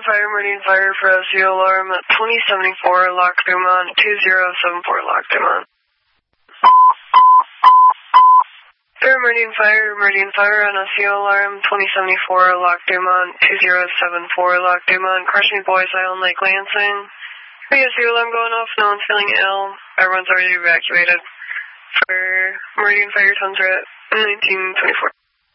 Meridian Fire for SEO alarm at 2074 Loch Dumont, 2074 Loch Dumont. Meridian Fire on SEO alarm, 2074 Loch Dumont, 2074 Loch Dumont. Crush me boys, Island Lake Lansing. SEO alarm going off, no one's feeling ill. Everyone's already evacuated. For Meridian Fire, tons are at 1924.